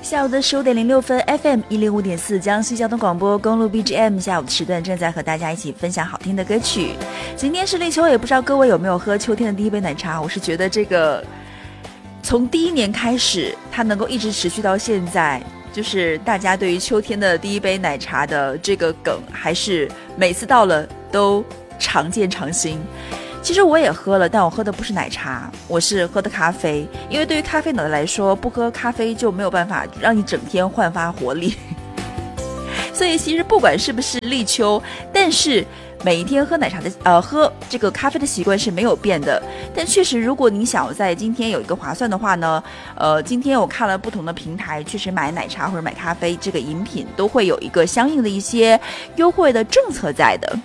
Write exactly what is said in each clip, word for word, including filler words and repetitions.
下午的十五点零六分 ，F M 一零五点四江西交通广播公路 B G M， 下午的时段正在和大家一起分享好听的歌曲。今天是立秋，也不知道各位有没有喝秋天的第一杯奶茶？我是觉得这个从第一年开始，它能够一直持续到现在，就是大家对于秋天的第一杯奶茶的这个梗，还是每次到了都常见常新。其实我也喝了，但我喝的不是奶茶，我是喝的咖啡。因为对于咖啡脑的来说，不喝咖啡就没有办法让你整天焕发活力。所以其实不管是不是立秋，但是每一天喝奶茶的呃喝这个咖啡的习惯是没有变的。但确实，如果你想在今天有一个划算的话呢，呃，今天我看了不同的平台，确实买奶茶或者买咖啡这个饮品都会有一个相应的一些优惠的政策在的。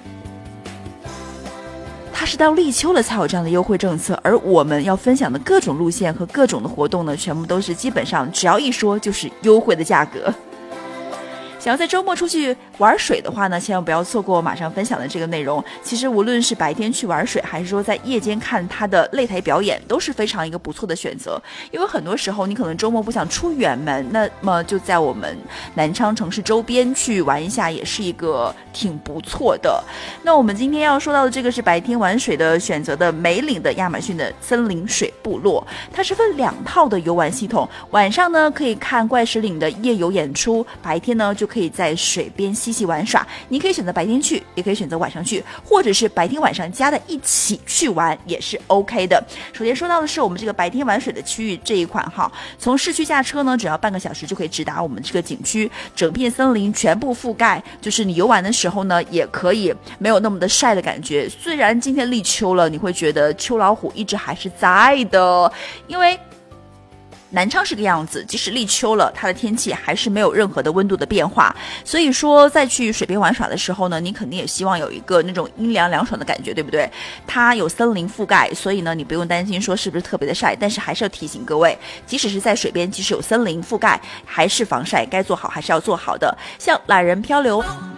它是到立秋了才有这样的优惠政策，而我们要分享的各种路线和各种的活动呢，全部都是基本上只要一说就是优惠的价格。想要在周末出去玩水的话呢，千万不要错过我马上分享的这个内容。其实无论是白天去玩水，还是说在夜间看它的擂台表演，都是非常一个不错的选择。因为很多时候你可能周末不想出远门，那么就在我们南昌城市周边去玩一下，也是一个挺不错的。那我们今天要说到的这个是白天玩水的选择的梅岭的亚马逊的森林水部落，它是分两套的游玩系统，晚上呢可以看怪石岭的夜游演出，白天呢就可以在水边嬉戏玩耍。你可以选择白天去，也可以选择晚上去，或者是白天晚上加在一起去玩也是 OK 的。首先说到的是我们这个白天玩水的区域这一款哈，从市区下车呢只要半个小时就可以直达我们这个景区，整片森林全部覆盖，就是你游玩的时候呢也可以没有那么的晒的感觉。虽然今天立秋了，你会觉得秋老虎一直还是在的，因为南昌是个样子，即使立秋了，它的天气还是没有任何的温度的变化。所以说在去水边玩耍的时候呢，你肯定也希望有一个那种阴凉凉爽的感觉，对不对？它有森林覆盖，所以呢你不用担心说是不是特别的晒，但是还是要提醒各位，即使是在水边，即使有森林覆盖，还是防晒该做好还是要做好的。像懒人漂流